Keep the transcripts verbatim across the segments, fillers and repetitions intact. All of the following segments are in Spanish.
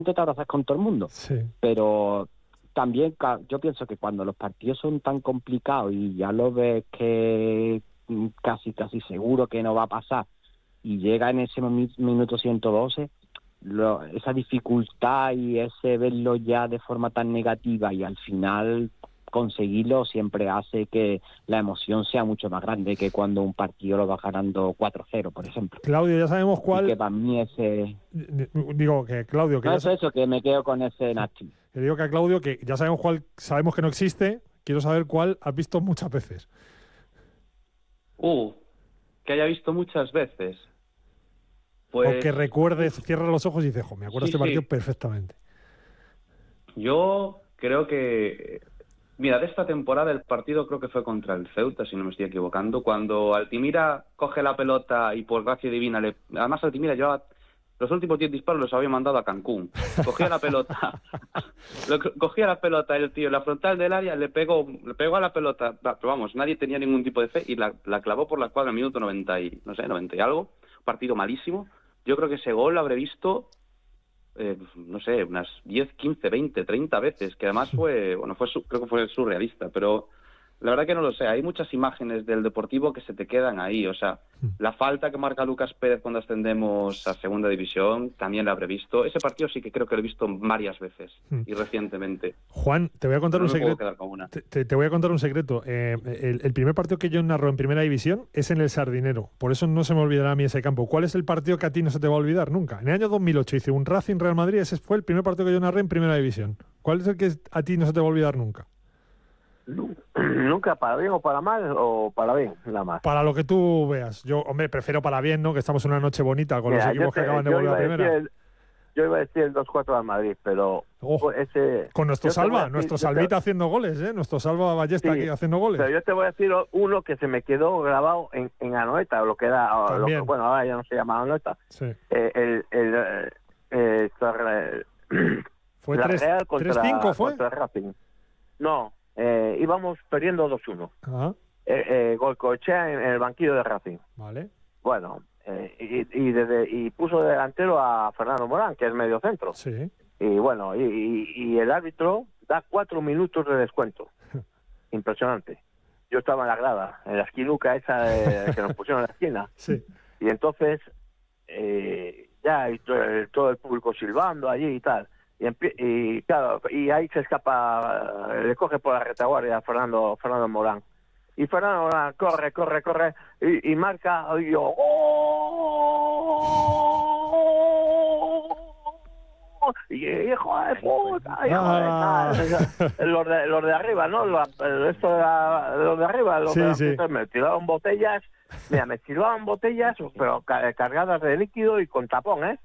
te abrazas con todo el mundo. Sí. Pero también yo pienso que cuando los partidos son tan complicados y ya lo ves que casi casi seguro que no va a pasar y llega en ese minuto ciento doce, lo, esa dificultad y ese verlo ya de forma tan negativa y al final conseguirlo siempre hace que la emoción sea mucho más grande que cuando un partido lo va ganando cuatro cero, por ejemplo. Claudio, ya sabemos cuál... Y que para mí ese... Digo que Claudio... Que no ya es sa... eso, que me quedo con ese Nachi. Que digo que a Claudio, que ya sabemos cuál, sabemos que no existe, quiero saber cuál has visto muchas veces. Uh, que haya visto muchas veces. Pues... O que recuerdes, cierra los ojos y dices, jo, me acuerdo sí, este partido sí. perfectamente. Yo creo que... Mira, de esta temporada el partido creo que fue contra el Ceuta, si no me estoy equivocando, cuando Altimira coge la pelota y por gracia divina le... Además Altimira llevaba... Los últimos diez disparos los había mandado a Cancún. Cogía la pelota, lo, cogía la pelota el tío, la frontal del área, le pegó, le pegó a la pelota, pero vamos, nadie tenía ningún tipo de fe y la, la clavó por la escuadra en el minuto noventa y, no sé, noventa y algo, partido malísimo. Yo creo que ese gol lo habré visto, eh, no sé, unas diez, quince, veinte, treinta veces, que además fue, bueno, fue creo que fue surrealista, pero la verdad que no lo sé, hay muchas imágenes del Deportivo que se te quedan ahí, o sea, la falta que marca Lucas Pérez cuando ascendemos a Segunda División, también la habré visto. Ese partido sí que creo que lo he visto varias veces y recientemente. Juan, te voy a contar no un secreto. Te, te, te voy a contar un secreto. Eh, el, el primer partido que yo narro en Primera División es en el Sardinero, por eso no se me olvidará a mí ese campo. ¿Cuál es el partido que a ti no se te va a olvidar nunca? En el año dos mil ocho hice un Racing Real Madrid, ese fue el primer partido que yo narré en Primera División. ¿Cuál es el que a ti no se te va a olvidar nunca? Nunca, para bien o para mal, o para bien, nada más. Para lo que tú veas. Yo, hombre, prefiero para bien, ¿no? Que estamos en una noche bonita con Mira, los equipos te, que acaban de volver a primera. El, yo iba a decir el dos cuatro al Madrid, pero oh, ese... con nuestro Salva, decir, nuestro Salvita te... haciendo goles, ¿eh? Nuestro Salva Ballesta sí, aquí haciendo goles. Pero yo te voy a decir uno que se me quedó grabado en, en Anoeta, lo que era... Lo que, bueno, ahora ya no se llama Anoeta. Sí. Eh, el... el, el, el, el, el ¿Fue tres cinco fue? Contra Racing. No. Eh, íbamos perdiendo dos uno. Uh-huh. eh, eh, Goicoechea en, en el banquillo de Racing. Vale. Bueno, eh, y, y, desde, y puso delantero a Fernando Morán, que es medio centro. Sí. Y bueno, y, y, y el árbitro da cuatro minutos de descuento. Impresionante. Yo estaba en la grada, en la esquinuca esa de, que nos pusieron en la esquina. Sí. Y entonces, eh, ya y todo, todo el público silbando allí y tal. Y, y claro, y ahí se escapa, le coge por la retaguardia a Fernando, Fernando Morán. Y Fernando Morán corre, corre, corre, y, y marca, y yo, ¡oh! Y hijo de puta, hijo ah. de tal. Los de, los de arriba, ¿no? Los, esto de la, los de arriba, los sí, de sí. me tiraban botellas. Mira, me tiraban botellas, pero cargadas de líquido y con tapón, ¿eh?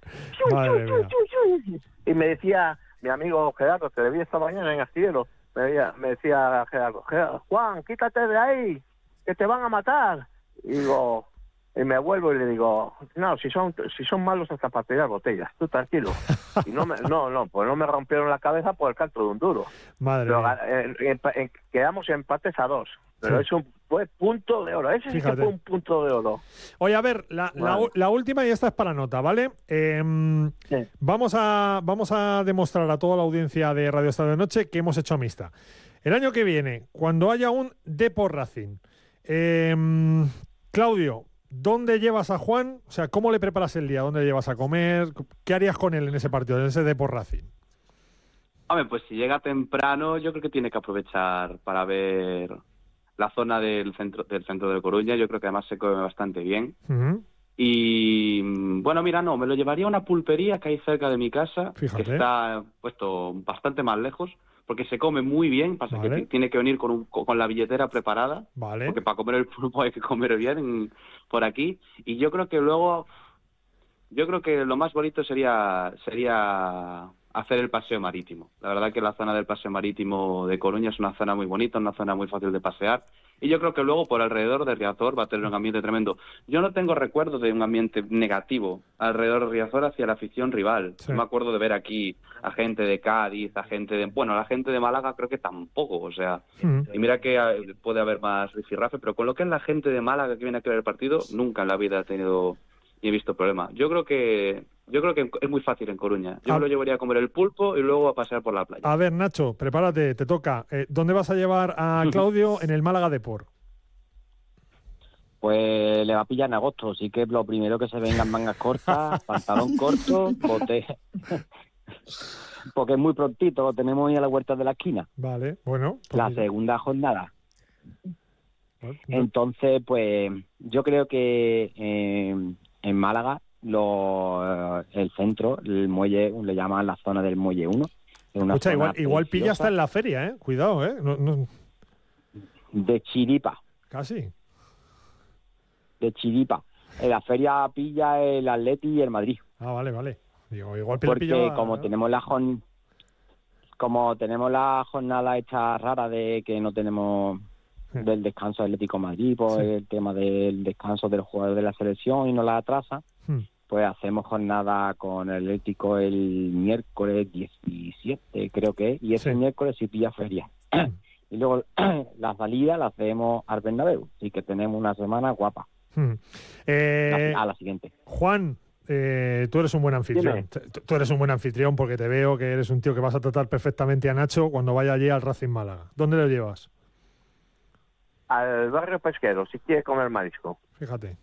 Y me decía mi amigo Gerardo, que le vi esta mañana en Astillero, me, decía, me decía Gerardo, Gerardo, Juan, quítate de ahí, que te van a matar. Y digo, y me vuelvo y le digo, no, si son si son malos hasta para tirar botellas, tú tranquilo. Y no, me, no, no, pues no me rompieron la cabeza por el canto de un duro. Madre pero, mía. En, en, en, quedamos empates a dos. Pero sí. Es un fue punto de oro. Ese Fíjate. sí que fue un punto de oro. Oye, a ver, la, vale. la, la última y esta es para nota, ¿vale? Eh, sí. vamos, a, vamos a demostrar a toda la audiencia de Radio Estadio de Noche que hemos hecho amistad. El año que viene, cuando haya un Depor Racing, eh, Claudio, ¿dónde llevas a Juan? O sea, ¿cómo le preparas el día? ¿Dónde le llevas a comer? ¿Qué harías con él en ese partido, en ese Depor Racing? Hombre, pues si llega temprano, yo creo que tiene que aprovechar para ver la zona del centro del centro de Coruña. Yo creo que además se come bastante bien. Uh-huh. Y bueno, mira, no, me lo llevaría a una pulpería que hay cerca de mi casa, Fíjate. que está puesto bastante más lejos, porque se come muy bien, pasa vale. que tiene que venir con, un, con la billetera preparada, vale. porque para comer el pulpo hay que comer bien en, por aquí. Y yo creo que luego, yo creo que lo más bonito sería sería hacer el paseo marítimo. La verdad que la zona del paseo marítimo de Coruña es una zona muy bonita, una zona muy fácil de pasear. Y yo creo que luego por alrededor de Riazor va a tener un ambiente tremendo. Yo no tengo recuerdos de un ambiente negativo alrededor de Riazor hacia la afición rival. Sí. No me acuerdo de ver aquí a gente de Cádiz, a gente de... Bueno, la gente de Málaga creo que tampoco, o sea... Uh-huh. Y mira que puede haber más rifirrafe, pero con lo que es la gente de Málaga que viene a ver el partido, nunca en la vida he tenido ni he visto problema. Yo creo que Yo creo que es muy fácil en Coruña. Yo a... me lo llevaría a comer el pulpo y luego a pasear por la playa. A ver, Nacho, prepárate, te toca. Eh, ¿Dónde vas a llevar a Claudio? En el Málaga Depor. Pues le va a pillar en agosto, así que lo primero que se vengan mangas cortas, pantalón corto, bote... porque es muy prontito, lo tenemos ahí a la vuelta de la esquina. Vale, bueno. Pues la segunda jornada. Bueno, entonces, pues yo creo que eh, en Málaga lo, el centro, el muelle, le llaman la zona del muelle uno. Escucha, igual, igual pilla hasta en la feria, ¿eh? Cuidado, ¿eh? No, no... De chiripa. Casi. De chiripa. En la feria pilla el Atleti y el Madrid. Ah, vale, vale. Digo, igual porque pillaba... como tenemos la jornada, como tenemos la jornada esta rara de que no tenemos sí. del descanso del Atlético de Madrid, pues sí. el tema del descanso del jugador de la selección y no la atrasa, sí. pues hacemos jornada con el Atlético el miércoles diecisiete, creo que es, y ese sí. miércoles sí pilla feria. Y luego la salida la hacemos al Bernabéu, así que tenemos una semana guapa. Hmm. Eh, a la siguiente. Juan, eh, tú eres un buen anfitrión. Dime. Tú eres un buen anfitrión porque te veo que eres un tío que vas a tratar perfectamente a Nacho cuando vaya allí al Racing Málaga. ¿Dónde lo llevas? Al barrio pesquero, si quiere comer marisco. Fíjate.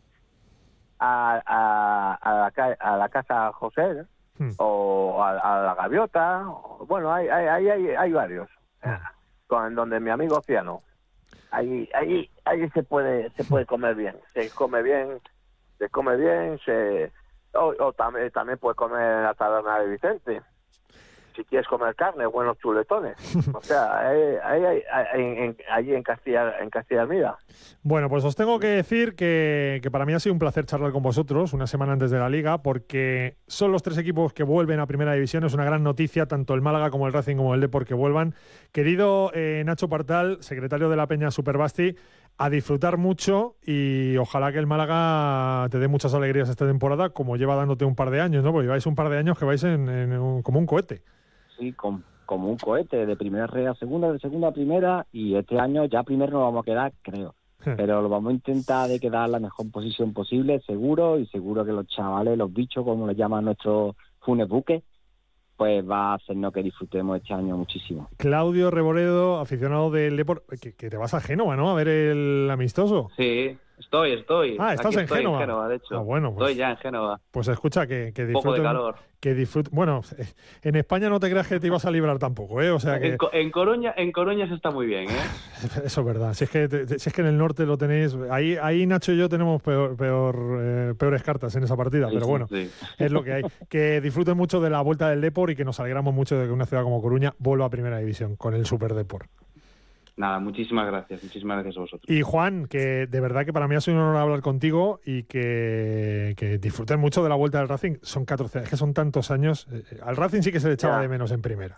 A, a, a, la, a la casa José hmm. o a, a la Gaviota. Bueno, hay, hay, hay, hay varios. Hmm. Con donde mi amigo Ciano. Ahí, ahí, ahí se puede, se puede comer bien. Se come bien, se come bien, se o, o también, también puedes comer en la taberna de Vicente. Si quieres comer carne, buenos chuletones. O sea, ahí, ahí, ahí, ahí, allí en Castilla, en Castilla Mira. Bueno, pues os tengo que decir que, que para mí ha sido un placer charlar con vosotros una semana antes de la Liga, porque son los tres equipos que vuelven a Primera División. Es una gran noticia, tanto el Málaga como el Racing como el Depor que vuelvan. Querido eh, Nacho Partal, secretario de la Peña Superbasti, a disfrutar mucho y ojalá que el Málaga te dé muchas alegrías esta temporada, como lleva dándote un par de años, ¿no? Porque lleváis un par de años que vais en, en un, como un cohete. Sí, como, como un cohete, de primera red a segunda, de segunda a primera, y este año ya primero nos vamos a quedar, creo. Pero lo vamos a intentar de quedar en la mejor posición posible, seguro, y seguro que los chavales, los bichos, como les llaman nuestros funes buques, pues va a hacernos que disfrutemos este año muchísimo. Claudio Reboredo, aficionado del Depor, que, que te vas a Génova, ¿no? A ver el amistoso. Sí, estoy, estoy. Ah, estás Aquí en estoy Génova. en Génova, de hecho. Ah, bueno, pues, estoy ya en Génova. Pues escucha, que, que disfruten. Poco de calor. Que disfruten. Bueno, en España no te creas que te ibas a librar tampoco, ¿eh? O sea que... En, en Coruña, en Coruña se está muy bien, ¿eh? Eso es verdad. Si es que, si es que en el norte lo tenéis... Ahí, ahí Nacho y yo tenemos peor, peor, eh, peores cartas en esa partida, sí, pero bueno, sí, sí. es lo que hay. Que disfruten mucho de la vuelta del Depor y que nos alegramos mucho de que una ciudad como Coruña vuelva a Primera División con el Super Depor. Nada, muchísimas gracias, muchísimas gracias a vosotros. Y Juan, que de verdad que para mí ha sido un honor hablar contigo y que, que disfruten mucho de la vuelta del Racing. Son catorce, es que son tantos años. Al Racing sí que se le echaba ya de menos en primera.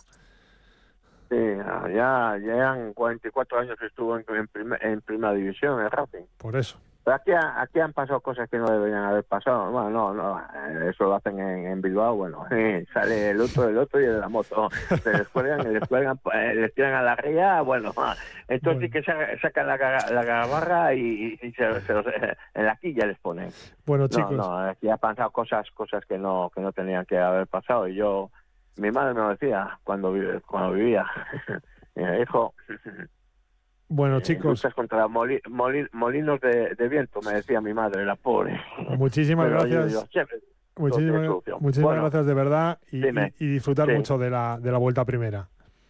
Sí, ya llevan cuarenta y cuatro años que estuvo en, en, primer, en primera división el Racing. Por eso. Pero aquí, aquí han pasado cosas que no deberían haber pasado. Bueno, no, no, eso lo hacen en, en Bilbao. Bueno, sale el otro, el otro y el de la moto. Se les cuelgan, les cuelgan, les tiran a la ría. Bueno, entonces sí bueno. que sacan la, la gabarra y, y se, se los, en la quilla les ponen. Bueno, chicos. No, no, aquí han pasado cosas, cosas que no, que no tenían que haber pasado. Y yo, mi madre me lo decía cuando, cuando vivía. Mi hijo. Bueno, chicos. Luchas contra moli, moli, molinos de, de viento, me decía mi madre, la pobre. Muchísimas Pero gracias. Yo, yo, muchísimas muchísimas bueno, gracias de verdad y, y, y disfrutar sí. mucho de la, de la vuelta a primera.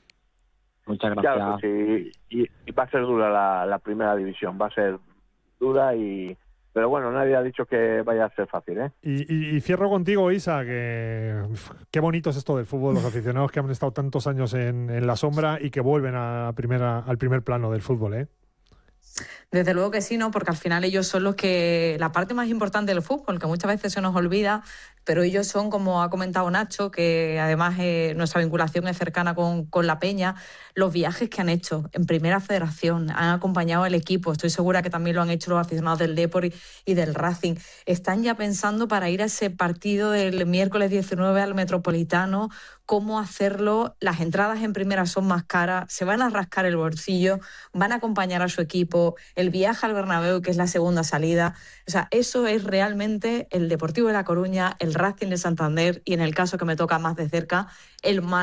Muchas gracias. Claro que sí, y, y va a ser dura la, la primera división, va a ser dura y... Pero bueno, nadie ha dicho que vaya a ser fácil, ¿eh? Y, y, y cierro contigo, Isa, que qué bonito es esto del fútbol, los aficionados que han estado tantos años en, en la sombra y que vuelven a primera, al primer plano del fútbol, ¿eh? Desde luego que sí, ¿no? Porque al final ellos son los que... La parte más importante del fútbol, que muchas veces se nos olvida, pero ellos son, como ha comentado Nacho, que además eh, nuestra vinculación es cercana con, con la Peña, los viajes que han hecho en Primera Federación, han acompañado al equipo, estoy segura que también lo han hecho los aficionados del Depor y, y del Racing. Están ya pensando para ir a ese partido del miércoles diecinueve al Metropolitano, cómo hacerlo. Las entradas en primera son más caras, se van a rascar el bolsillo, van a acompañar a su equipo, el viaje al Bernabéu, que es la segunda salida. O sea, eso es realmente el Deportivo de La Coruña, el Racing de Santander y, en el caso que me toca más de cerca, el